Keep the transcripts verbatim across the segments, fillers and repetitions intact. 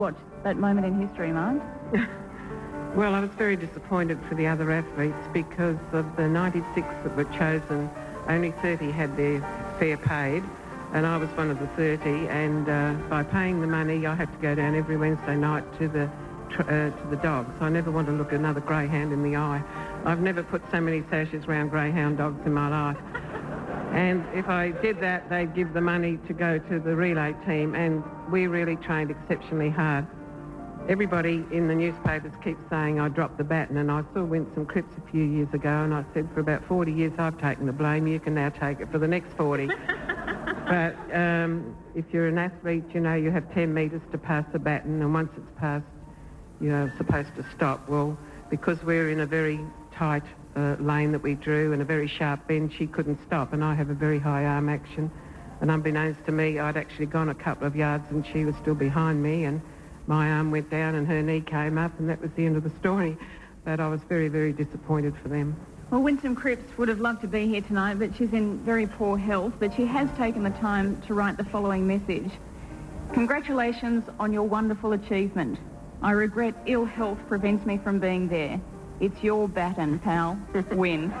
Watch that moment in history, Mark. Well, I was very disappointed for the other athletes because of the ninety-six that were chosen, only thirty had their fare paid, and I was one of the thirty, and uh, by paying the money I had to go down every Wednesday night to the tr- uh, to the dogs. I never want to look another greyhound in the eye. I've never put so many sashes around greyhound dogs in my life. And if I did that, they'd give the money to go to the relay team, and we really trained exceptionally hard. Everybody in the newspapers keeps saying I dropped the baton, and I saw Winston Cripps a few years ago, and I said, for about forty years I've taken the blame, you can now take it for the next forty. But um, if you're an athlete, you know, you have ten metres to pass the baton, and once it's passed, you're supposed to stop. Well, because we're in a very tight uh, lane that we drew and a very sharp bend, she couldn't stop, and I have a very high arm action, and unbeknownst to me, I'd actually gone a couple of yards and she was still behind me, and my arm went down and her knee came up, and that was the end of the story. But I was very, very disappointed for them. Well, Winston Cripps would have loved to be here tonight, but she's in very poor health, but she has taken the time to write the following message. Congratulations on your wonderful achievement. I regret ill health prevents me from being there. It's your baton, pal. Win.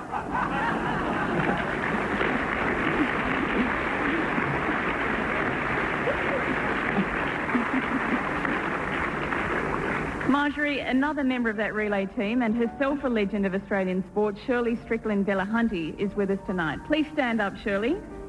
Marjorie, another member of that relay team and herself a legend of Australian sport, Shirley Strickland Delahunty, is with us tonight. Please stand up, Shirley.